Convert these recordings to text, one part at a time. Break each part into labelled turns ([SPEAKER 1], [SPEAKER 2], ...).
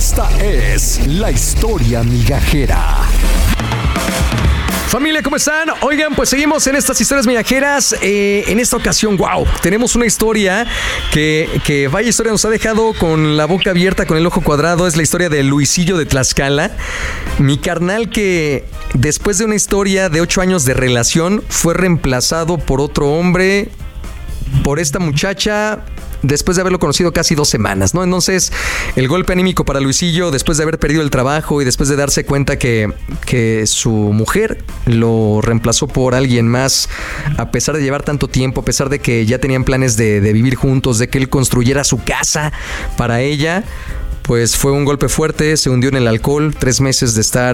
[SPEAKER 1] Esta es la historia migajera. Familia, ¿cómo están? Oigan, pues seguimos en estas historias migajeras. En esta ocasión, wow, tenemos una historia que vaya historia, nos ha dejado con la boca abierta, con el ojo cuadrado. Es la historia de Luisillo de Tlaxcala. Mi carnal que después de una historia de 8 años de relación fue reemplazado por otro hombre, por esta muchacha, después de haberlo conocido casi 2 semanas, ¿no? Entonces, el golpe anímico para Luisillo, después de haber perdido el trabajo y después de darse cuenta que su mujer lo reemplazó por alguien más, a pesar de llevar tanto tiempo, a pesar de que ya tenían planes de vivir juntos, de que él construyera su casa para ella, pues fue un golpe fuerte, se hundió en el alcohol, 3 meses de estar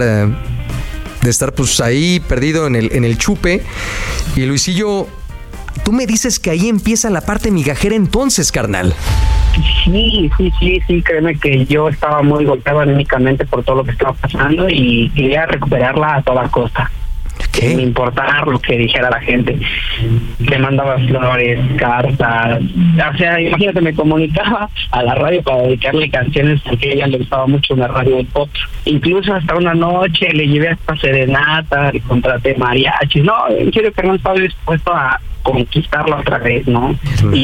[SPEAKER 1] pues ahí perdido en el chupe. Y Luisillo, tú me dices que ahí empieza la parte migajera entonces, carnal.
[SPEAKER 2] Sí, créeme que yo estaba muy golpeado anímicamente por todo lo que estaba pasando y quería recuperarla a toda costa.
[SPEAKER 1] ¿Qué?
[SPEAKER 2] Sin importar lo que dijera la gente. Le mandaba flores, cartas. O sea, imagínate, me comunicaba a la radio para dedicarle canciones porque a ella le gustaba mucho una radio de pop. Incluso hasta una noche le llevé hasta serenata, le contraté mariachis. No, en serio que no estaba dispuesto a conquistarla otra vez, ¿no?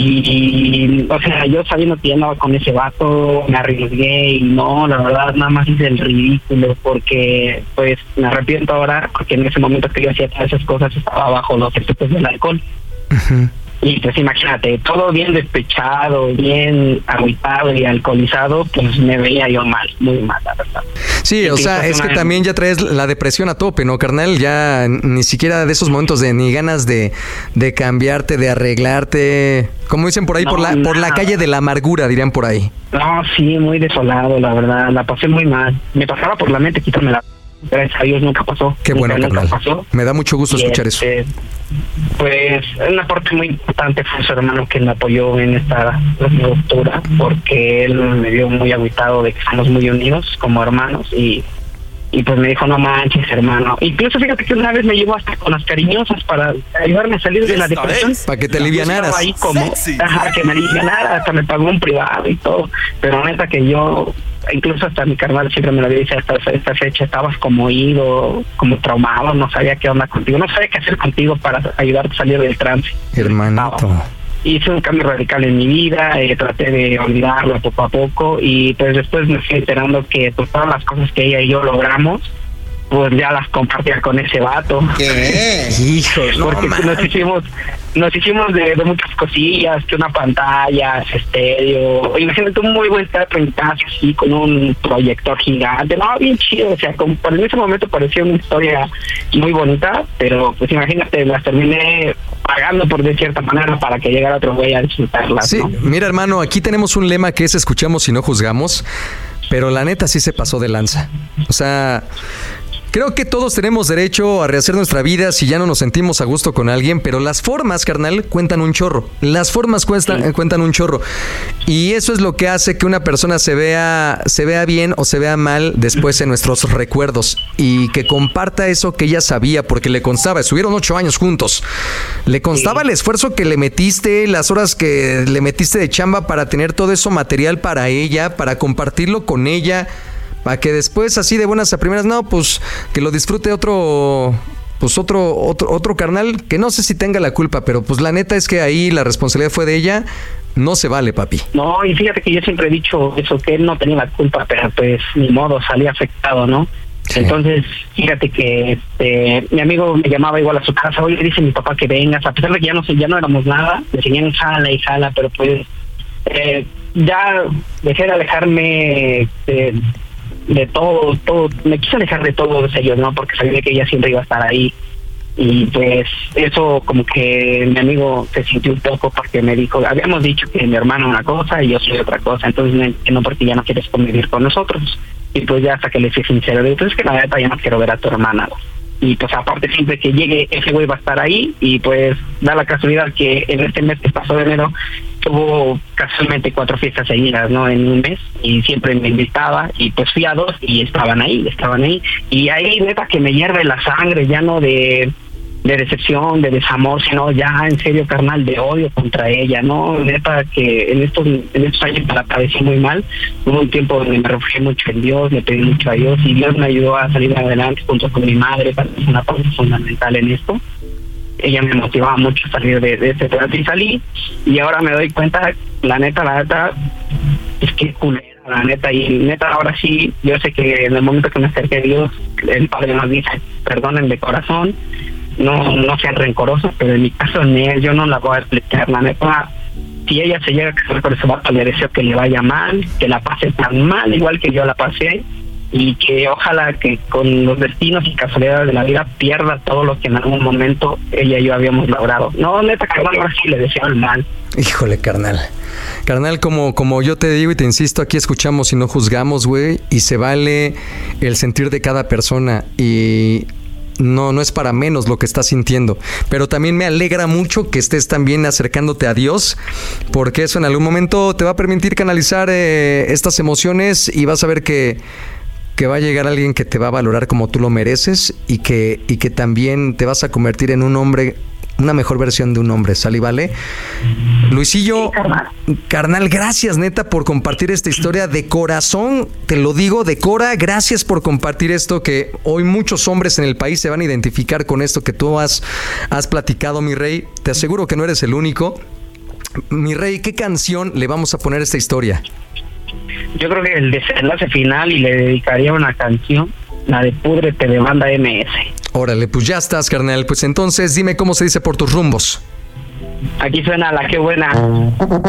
[SPEAKER 2] Y o sea, yo sabiendo que ya andaba con ese vato, me arriesgué y no, la verdad, nada más hice el ridículo porque, pues, me arrepiento ahora porque en ese momento que yo hacía todas esas cosas estaba bajo los efectos del alcohol. Uh-huh. Y pues imagínate, todo bien despechado, bien agüitado y alcoholizado, pues me veía yo mal, muy mal, la verdad.
[SPEAKER 1] Sí, o sea, es que también ya traes la depresión a tope, ¿no, carnal? Ya ni siquiera de esos momentos de ni ganas de cambiarte, de arreglarte, como dicen por ahí, no, por la calle de la amargura, dirían por ahí.
[SPEAKER 2] No, sí, muy desolado, la verdad, la pasé muy mal. Me pasaba por la mente quitármela. Gracias a Dios nunca pasó.
[SPEAKER 1] Qué bueno, carnal. Me da mucho gusto escuchar eso.
[SPEAKER 2] Pues una parte muy importante fue su hermano que me apoyó en esta ruptura, porque él me vio muy agüitado de que estamos muy unidos como hermanos y pues me dijo, no manches, hermano. Incluso fíjate que una vez me llevó hasta con las cariñosas para ayudarme a salir de la depresión.
[SPEAKER 1] Para que te alivianaras.
[SPEAKER 2] Ahí como, que me alivianara, hasta me pagó un privado y todo. Pero neta que yo, incluso hasta mi carnal siempre me lo dice, hasta esta fecha estabas como ido, como traumado, no sabía qué onda contigo, no sabía qué hacer contigo para ayudarte a salir del trance.
[SPEAKER 1] Hermanito.
[SPEAKER 2] Hice un cambio radical en mi vida, traté de olvidarlo poco a poco y pues después me fui enterando que pues, todas las cosas que ella y yo logramos, pues ya las compartía con ese vato.
[SPEAKER 1] ¿Qué? Hijos,
[SPEAKER 2] porque nos hicimos de muchas cosillas, que una pantalla, estéreo, imagínate un muy buen teatro en casa, así, con un proyector gigante, no, bien chido, o sea, como en ese momento parecía una historia muy bonita, pero pues imagínate, las terminé pagando por de cierta manera para que llegara otro güey a disfrutarlas.
[SPEAKER 1] Sí, ¿no? Mira, hermano, aquí tenemos un lema que es escuchamos y no juzgamos, pero la neta sí se pasó de lanza. O sea, creo que todos tenemos derecho a rehacer nuestra vida si ya no nos sentimos a gusto con alguien, pero las formas, carnal, cuentan un chorro. Las formas cuentan un chorro. Y eso es lo que hace que una persona se vea bien o se vea mal después en nuestros recuerdos. Y que comparta eso que ella sabía, porque le constaba. Estuvieron 8 años juntos. Le constaba el esfuerzo que le metiste, las horas que le metiste de chamba para tener todo eso material para ella, para compartirlo con ella. Para que después, así de buenas a primeras, no, pues que lo disfrute otro carnal, que no sé si tenga la culpa, pero pues la neta es que ahí la responsabilidad fue de ella. No se vale, papi.
[SPEAKER 2] No, y fíjate que yo siempre he dicho eso, que él no tenía la culpa, pero pues ni modo, salía afectado, ¿no? Sí. Entonces, fíjate que mi amigo me llamaba igual a su casa, oye, dice mi papá que vengas, a pesar de que ya no éramos nada, me seguían jala, pero pues ya dejé de alejarme de todo, me quise alejar de todos ellos, ¿no? Porque sabía que ella siempre iba a estar ahí. Y pues eso como que mi amigo se sintió un poco porque me dijo, habíamos dicho que mi hermano una cosa y yo soy otra cosa, entonces no, porque ya no quieres convivir con nosotros. Y pues ya hasta que le fui sincero, entonces que la neta ya no quiero ver a tu hermana. Y pues aparte siempre que llegue ese güey va a estar ahí y pues da la casualidad que en este mes que pasó de enero tuvo casualmente 4 fiestas seguidas, ¿no? En un mes y siempre me invitaba y pues fui a 2 y estaban ahí y ahí neta que me hierve la sangre ya no de decepción, de desamor, sino ya en serio, carnal, de odio contra ella, ¿no? Neta que en estos años me la padecí muy mal. Hubo un tiempo donde me refugié mucho en Dios, le pedí mucho a Dios y Dios me ayudó a salir adelante junto con mi madre, para que es una parte fundamental en esto. Ella me motivaba mucho a salir de ese trato y salí, y ahora me doy cuenta, la neta, es que culera, la neta, y neta, ahora sí, yo sé que en el momento que me acerqué a Dios, el Padre nos dice, perdonen de corazón, no sean rencorosos, pero en mi caso yo no la voy a explicar, la neta. Si ella se llega a casar con ese vato, le deseo que le vaya mal, que la pase tan mal igual que yo la pasé, y que ojalá que con los destinos y casualidades de la vida pierda todo lo que en algún momento ella y yo habíamos logrado. No, neta, carnal, ahora sí le deseo el mal.
[SPEAKER 1] Híjole, carnal. Carnal, como yo te digo y te insisto, aquí escuchamos y no juzgamos, güey, y se vale el sentir de cada persona, y no es para menos lo que estás sintiendo, pero también me alegra mucho que estés también acercándote a Dios, porque eso en algún momento te va a permitir canalizar estas emociones, y vas a ver que va a llegar alguien que te va a valorar como tú lo mereces, y que también te vas a convertir en un hombre, una mejor versión de un hombre, ¿sale y vale? Luisillo, carnal, gracias neta por compartir esta historia de corazón, te lo digo de cora, gracias por compartir esto, que hoy muchos hombres en el país se van a identificar con esto que tú has platicado, mi rey. Te aseguro que no eres el único. Mi rey, ¿qué canción le vamos a poner a esta historia?
[SPEAKER 2] Yo creo que el desenlace final, y le dedicaría una canción, la de Púdrete de Banda MS.
[SPEAKER 1] Órale, pues ya estás, carnal. Pues entonces dime cómo se dice por tus rumbos.
[SPEAKER 2] Aquí suena La Qué Buena.